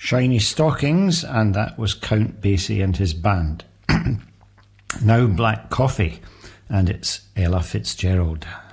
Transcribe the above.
Shiny Stockings, and that was Count Basie and his band. Now Black Coffee, and it's Ella Fitzgerald.